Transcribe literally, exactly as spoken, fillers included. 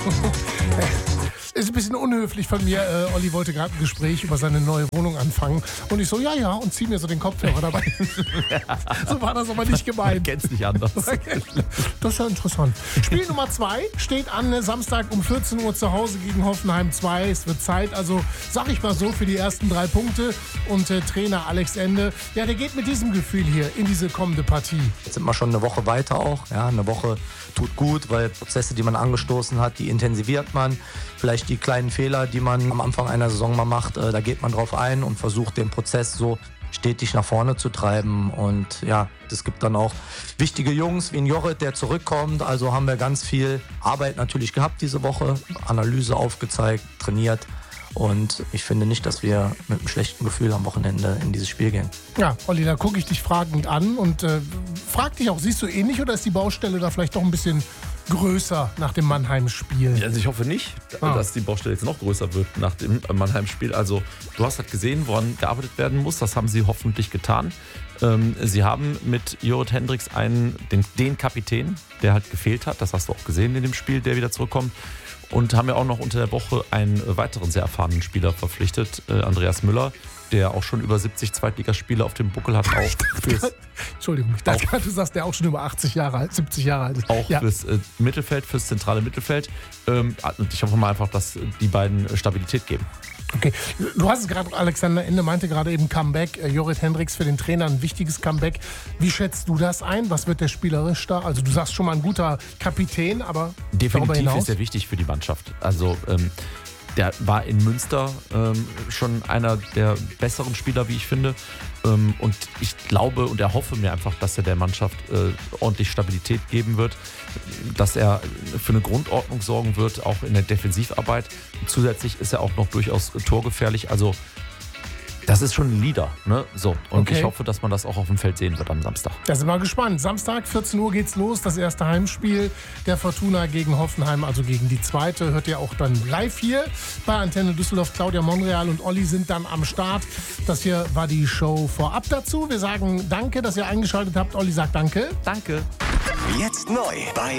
Ist ein bisschen unhöflich von mir. Äh, Olli wollte gerade ein Gespräch über seine neue Wohnung anfangen. Und ich so, ja, ja, und zieh mir so den Kopfhörer dabei. So war das aber nicht gemeint. Ich kenn's nicht anders. Das ist ja interessant. Spiel Nummer zwei steht an, Samstag um vierzehn Uhr zu Hause gegen Hoffenheim zwei. Es wird Zeit, also sag ich mal so, für die ersten drei Punkte. Und äh, Trainer Alex Ende, ja, der geht mit diesem Gefühl hier in diese kommende Partie. Jetzt sind wir schon eine Woche weiter auch. Ja, eine Woche tut gut, weil Prozesse, die man angestoßen hat, die intensiviert man. Vielleicht die kleinen Fehler, die man am Anfang einer Saison mal macht, äh, da geht man drauf ein und versucht den Prozess so stetig nach vorne zu treiben. Und ja, es gibt dann auch wichtige Jungs wie ein Jorrit, der zurückkommt. Also haben wir ganz viel Arbeit natürlich gehabt diese Woche, Analyse aufgezeigt, trainiert. Und ich finde nicht, dass wir mit einem schlechten Gefühl am Wochenende in dieses Spiel gehen. Ja, Olli, da gucke ich dich fragend an und äh, frag dich auch, siehst du ähnlich oder ist die Baustelle da vielleicht doch ein bisschen größer nach dem Mannheim-Spiel? Also ich hoffe nicht, Ah. dass die Baustelle jetzt noch größer wird nach dem Mannheim-Spiel. Also du hast halt gesehen, woran gearbeitet werden muss. Das haben sie hoffentlich getan. Ähm, sie haben mit Jorrit Hendricks einen, den, den Kapitän, der halt gefehlt hat. Das hast du auch gesehen in dem Spiel, der wieder zurückkommt. Und haben ja auch noch unter der Woche einen weiteren sehr erfahrenen Spieler verpflichtet, äh, Andreas Müller, der auch schon über siebzig Zweitligaspiele auf dem Buckel hat. Auch fürs, Entschuldigung, ich dachte gerade, du sagst, der auch schon über achtzig Jahre alt, siebzig Jahre alt ist. auch Ja. fürs äh, Mittelfeld, fürs zentrale Mittelfeld. Ähm, und ich hoffe mal einfach, dass die beiden Stabilität geben. Okay, du hast es gerade, Alexander Ende meinte gerade eben Comeback, äh, Jorrit Hendricks für den Trainer ein wichtiges Comeback. Wie schätzt du das ein? Was wird der spielerisch da? Also du sagst schon mal ein guter Kapitän, aber darüber Definitiv hinaus? ist er wichtig für die Mannschaft. Also ähm, der war in Münster ähm, schon einer der besseren Spieler, wie ich finde. Ähm, und ich glaube und erhoffe mir einfach, dass er der Mannschaft äh, ordentlich Stabilität geben wird, dass er für eine Grundordnung sorgen wird, auch in der Defensivarbeit. Zusätzlich ist er auch noch durchaus torgefährlich. Also das ist schon ein Leader. Ne? So. Und Okay. ich hoffe, dass man das auch auf dem Feld sehen wird am Samstag. Da sind wir gespannt. Samstag, vierzehn Uhr geht's los. Das erste Heimspiel der Fortuna gegen Hoffenheim, also gegen die zweite. Hört ihr auch dann live hier bei Antenne Düsseldorf. Claudia Monreal und Olli sind dann am Start. Das hier war die Show vorab dazu. Wir sagen danke, dass ihr eingeschaltet habt. Olli sagt danke. Danke. Jetzt neu bei